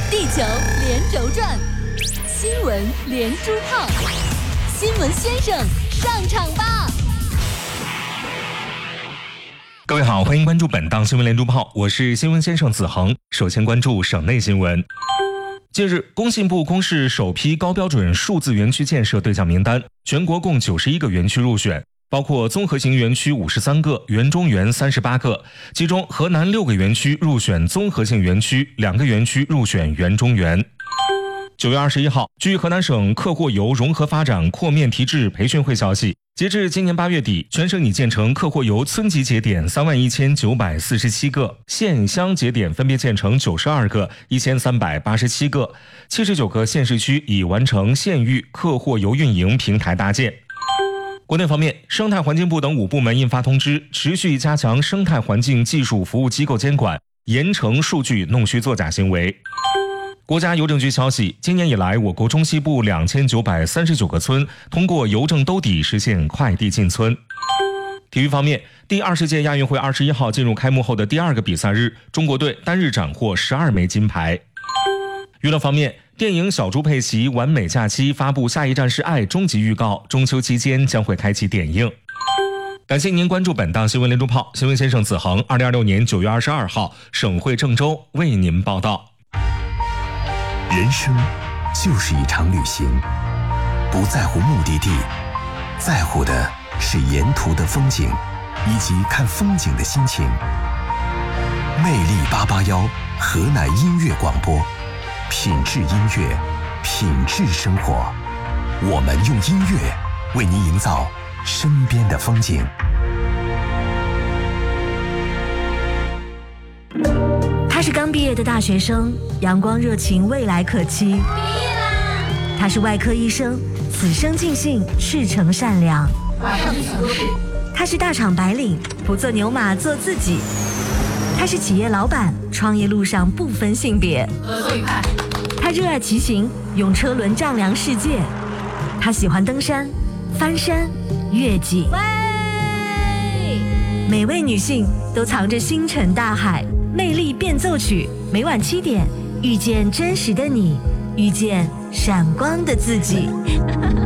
地球连轴转，新闻连珠炮，新闻先生上场吧！ 各位好，欢迎关注本档新闻连珠炮，我是新闻先生子恒。首先关注省内新闻。近日，工信部公示首批高标准数字园区建设对象名单，全国共91个园区入选，包括综合型园区53个，园中园38个，其中河南6个园区入选综合性园区，2个园区入选园中园。9月21号，据河南省客货游融合发展扩面提质培训会消息，截至今年8月底，全省已建成客货游村级节点31947个，县乡节点分别建成92个、1387个，79个县市区已完成县域客货游运营平台搭建。国内方面，生态环境部等5部门印发通知，持续加强生态环境技术服务机构监管，严惩数据弄虚作假行为。国家邮政局消息，今年以来，我国中西部2939个村通过邮政兜底实现快递进村。体育方面，第20届亚运会21号进入开幕后的第2个比赛日，中国队单日斩获12枚金牌。娱乐方面，电影《小猪佩奇完美假期》发布下一站是爱终极预告，中秋期间将会开启点映。感谢您关注本档新闻连珠炮，新闻先生子恒，2026年9月22号，省会郑州为您报道。 人生就是一场旅行，不在乎目的地，在乎的是沿途的风景以及看风景的心情。魅力881河南音乐广播，品质音乐，品质生活。我们用音乐为您营造身边的风景。 他是刚毕业的大学生，阳光热情，未来可期。 毕业啦！ 他是外科医生，此生尽兴，赤诚善良。 马上就想做事。 他是大厂白领，不做牛马，做自己。他是企业老板，创业路上不分性别。 合作愉快。 他热爱骑行，用车轮丈量世界。他喜欢登山、翻山、越岭。 喂！ 每位女性都藏着星辰大海。魅力变奏曲，每晚7点，遇见真实的你，遇见闪光的自己。